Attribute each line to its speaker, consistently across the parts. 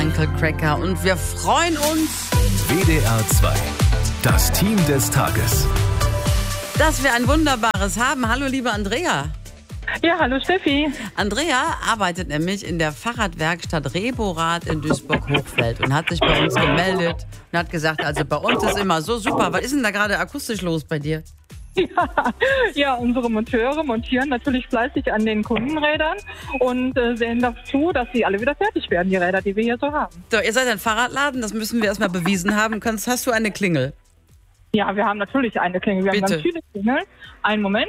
Speaker 1: Uncle Cracker und wir freuen uns,
Speaker 2: WDR 2, das Team des Tages.
Speaker 1: dass wir ein wunderbares haben. Hallo, liebe Andrea.
Speaker 3: Ja, hallo Steffi.
Speaker 1: Andrea arbeitet nämlich in der Fahrradwerkstatt Reborath in Duisburg-Hochfeld und hat sich bei uns gemeldet und hat gesagt, also bei uns ist immer so super. Was ist denn da gerade akustisch los bei dir?
Speaker 3: Ja, unsere Monteure montieren natürlich fleißig an den Kundenrädern und sehen dazu, dass sie alle wieder fertig werden, die Räder, die wir hier so haben.
Speaker 1: So, ihr seid ein Fahrradladen, das müssen wir erstmal bewiesen haben. Hast du eine Klingel?
Speaker 3: Ja, wir haben natürlich eine Klingel. Wir haben ganz viele Klingeln. Einen Moment.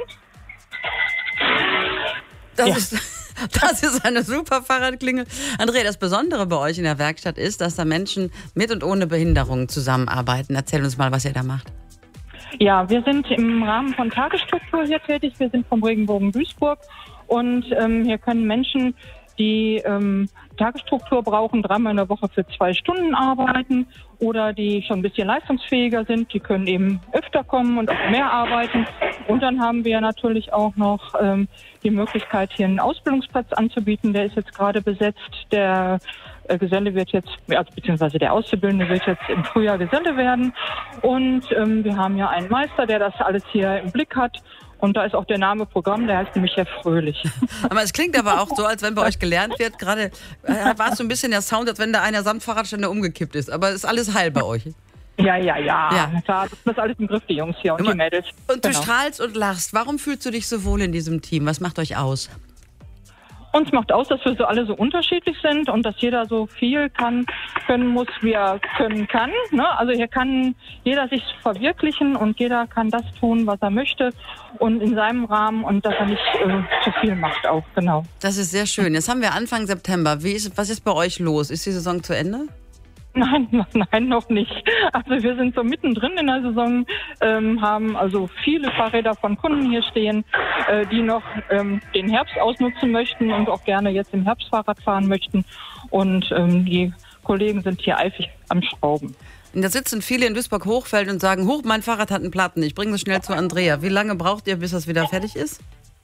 Speaker 1: Das ist eine super Fahrradklingel. Andrea, das Besondere bei euch in der Werkstatt ist, dass da Menschen mit und ohne Behinderung zusammenarbeiten. Erzähl uns mal, was ihr da macht.
Speaker 3: Ja, wir sind im Rahmen von Tagesstruktur hier tätig. Wir sind vom Regenbogen Duisburg und hier können Menschen, die Tagesstruktur brauchen, 3-mal in der Woche für 2 Stunden arbeiten oder die schon ein bisschen leistungsfähiger sind, die können eben öfter kommen und auch mehr arbeiten. Und dann haben wir natürlich auch noch die Möglichkeit, hier einen Ausbildungsplatz anzubieten. Der ist jetzt gerade besetzt. Der Geselle wird jetzt, also beziehungsweise der Auszubildende wird jetzt im Frühjahr Geselle werden. Und wir haben ja einen Meister, der das alles hier im Blick hat. Und da ist auch der Name Programm, der heißt nämlich Herr Fröhlich.
Speaker 1: Aber es klingt aber auch so, als wenn bei euch gelernt wird. Gerade war es so ein bisschen der Sound, als wenn da einer samt Fahrradständer umgekippt ist. Aber es ist alles heil bei euch.
Speaker 3: Ja. Klar, das ist alles im Griff, die Jungs hier und die Mädels.
Speaker 1: Und du strahlst und lachst. Warum fühlst du dich so wohl in diesem Team? Was macht euch aus?
Speaker 3: Uns macht aus, dass wir so alle so unterschiedlich sind und dass jeder so viel können muss, wie er können kann. Ne? Also hier kann jeder sich verwirklichen und jeder kann das tun, was er möchte und in seinem Rahmen und dass er nicht zu viel macht auch, genau.
Speaker 1: Das ist sehr schön. Jetzt haben wir Anfang September. Was ist bei euch los? Ist die Saison zu Ende?
Speaker 3: Nein, noch nicht. Also wir sind so mittendrin in der Saison, haben also viele Fahrräder von Kunden hier stehen, die noch den Herbst ausnutzen möchten und auch gerne jetzt im Herbst Fahrrad fahren möchten. Und die Kollegen sind hier eifrig am Schrauben.
Speaker 1: Und da sitzen viele in Duisburg-Hochfeld und sagen, mein Fahrrad hat einen Platten, ich bringe es schnell zu Andrea. Wie lange braucht ihr, bis das wieder fertig ist?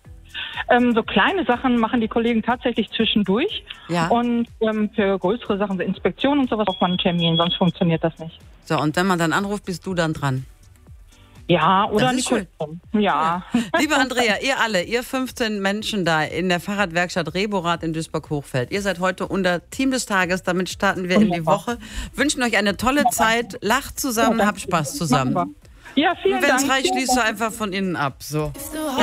Speaker 3: So kleine Sachen machen die Kollegen tatsächlich zwischendurch.
Speaker 1: Ja. Und
Speaker 3: für größere Sachen, so Inspektionen und sowas, braucht man einen Termin, sonst funktioniert das nicht.
Speaker 1: So, und wenn man dann anruft, bist du dann dran?
Speaker 3: Ja, oder
Speaker 1: nicht schön.
Speaker 3: Ja.
Speaker 1: Liebe Andrea, ihr 15 Menschen da in der Fahrradwerkstatt Reborath in Duisburg-Hochfeld, ihr seid heute unser Team des Tages, damit starten wir in die Woche. Wünschen euch eine tolle Zeit, lacht zusammen, habt Spaß zusammen.
Speaker 3: Ja, vielen Dank.
Speaker 1: Und wenn es reicht, schließt du einfach von innen ab. So.